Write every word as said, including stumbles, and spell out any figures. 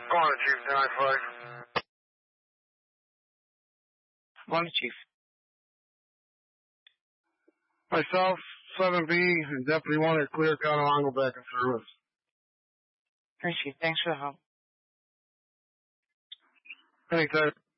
Morning, Chief. nine five. Morning, Chief. Myself, seven B, and Deputy one at Clear County back in service. Thanks, Chief. Thanks for the help. Anytime.